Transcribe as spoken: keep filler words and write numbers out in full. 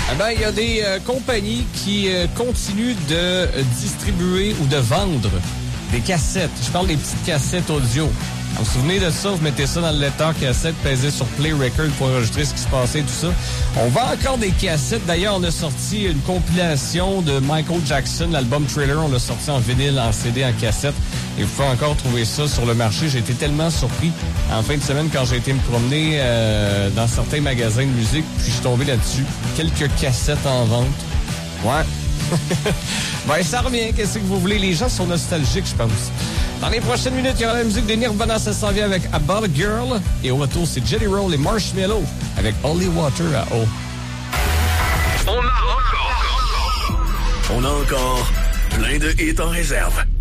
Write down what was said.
Eh ben, il y a des euh, compagnies qui euh, continuent de euh, distribuer ou de vendre des cassettes. Je parle des petites cassettes audio. Vous vous souvenez de ça? Vous mettez ça dans le lecteur cassette, pesez sur Play Record pour enregistrer ce qui se passait et tout ça. On vend encore des cassettes. D'ailleurs, on a sorti une compilation de Michael Jackson, l'album Thriller. On l'a sorti en vinyle, en C D, en cassette. Et vous pouvez encore trouver ça sur le marché. J'ai été tellement surpris en fin de semaine quand j'ai été me promener euh, dans certains magasins de musique. Puis je suis tombé là-dessus. Quelques cassettes en vente. Ouais. Ben, ça revient. Qu'est-ce que vous voulez? Les gens sont nostalgiques, je pense. Dans les prochaines minutes, il y aura la musique de Nirvana, ça s'en vient avec About a Girl. Et au retour, c'est Jelly Roll et Marshmello avec Holy Water à eau. On a encore... On a encore plein de hits en réserve.